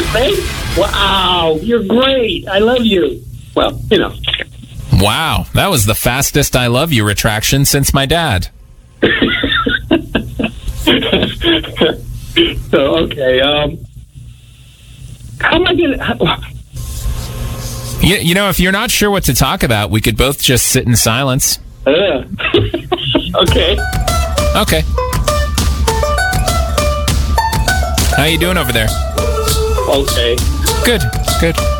great? Wow, you're great. I love you. Well, you know. Wow, that was the fastest I love you retraction since my dad. So, okay. How am I going to... You know, if you're not sure what to talk about, we could both just sit in silence. Okay. Okay. How you doing over there? Okay. Good, good.